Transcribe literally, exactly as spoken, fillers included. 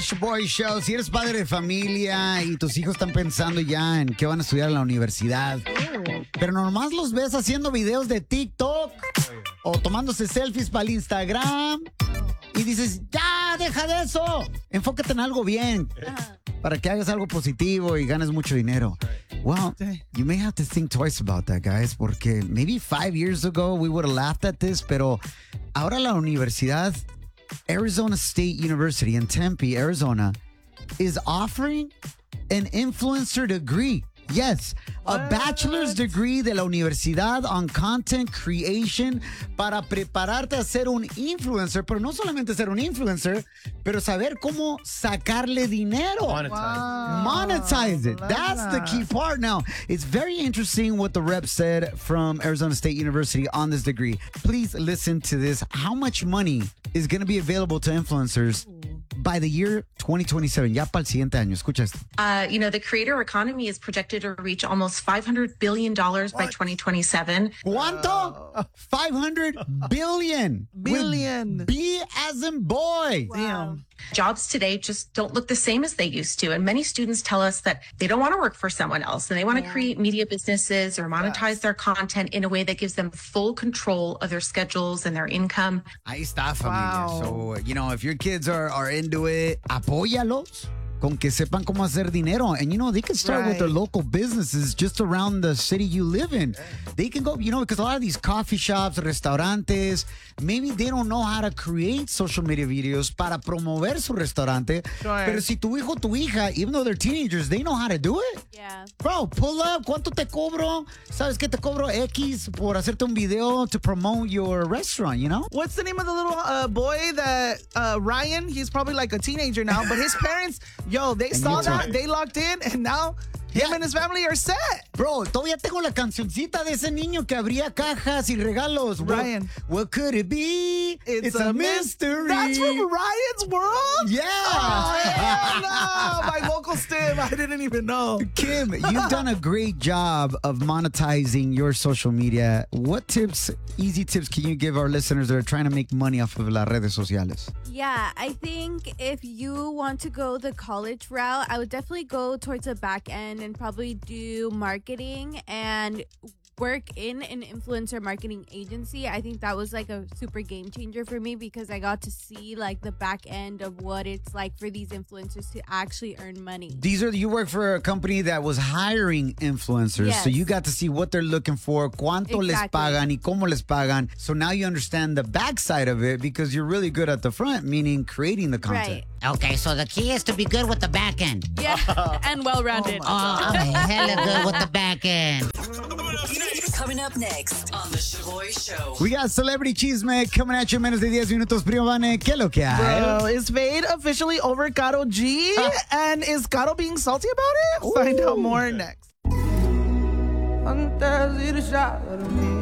Boy Show. Si eres padre de familia y tus hijos están pensando ya en qué van a estudiar en la universidad, pero nomás los ves haciendo videos de TikTok o tomándose selfies para el Instagram y dices, ya, deja de eso. Enfócate en algo bien para que hagas algo positivo y ganes mucho dinero. Well, you may have to think twice about that, guys, porque maybe five years ago we would have laughed at this, pero ahora la universidad, Arizona State University in Tempe, Arizona, is offering an influencer degree. Yes, a What? bachelor's degree de la universidad on content creation para prepararte a ser un influencer, pero no solamente ser un influencer, pero saber cómo sacarle dinero. Monetize. Wow. Monetize it. Love That's the that. key part. Now, it's very interesting what the rep said from Arizona State University on this degree. Please listen to this. How much money is going to be available to influencers by the year twenty twenty-seven? Ya para el siguiente año. Escucha esto. Uh, you know, the creator economy is projected to reach almost five hundred billion dollars by twenty twenty-seven. ¿Cuánto? five hundred billion. Billion. With B as in boy. Damn. Jobs today just don't look the same as they used to. And many students tell us that they don't want to work for someone else and they want to create media businesses or monetize their content in a way that gives them full control of their schedules and their income. Ahí está, familia. Wow. So, you know, if your kids are, are into it, apóyalos con que sepan cómo hacer dinero. And, you know, they can start with their Right. local businesses just around the city you live in. They can go, you know, because a lot of these coffee shops, restaurantes, maybe they don't know how to create social media videos para promover su restaurante. Sure. Pero si tu hijo, tu hija, even though they're teenagers, they know how to do it. Yeah. Bro, pull up. ¿Cuánto te cobro? ¿Sabes qué te cobro X por hacerte un video to promote your restaurant, you know? What's the name of the little uh, boy that uh, Ryan? He's probably like a teenager now, but his parents, yo, they saw YouTube. that, they locked in, and now him Yeah. and his family are set. Bro, todavía tengo la cancioncita de ese niño que abría cajas y regalos. What- Ryan. What, could it be? It's, a, mis- mystery. That's from Ryan's World? Yeah. Oh, hell no. My vocal stem, I didn't even know. Kim, you've done a great job of monetizing your social media. What tips, easy tips, can you give our listeners that are trying to make money off of las redes sociales? Yeah, I think if you want to go the college route, I would definitely go towards the back end and probably do marketing and work in an influencer marketing agency. I think that was like a super game changer for me because I got to see like the back end of what it's like for these influencers to actually earn money. These are, you work for a company that was hiring influencers. Yes. So you got to see what they're looking for, cuánto les Exactly. pagan y cómo les pagan. So now you understand the backside of it because you're really good at the front, meaning creating the content. Right. Okay, so the key is to be good with the back end. Yeah, and well-rounded. Oh, I'm hella good with the back end. Coming up next on The Shaboy Show. We got Celebrity Chisme coming at you en menos de diez minutos. Primo Vane, ¿qué es lo que hay? Bro, is Fade officially over Karol G? And is Karol being salty about it? Find out more next. Fantasy, the shot of me.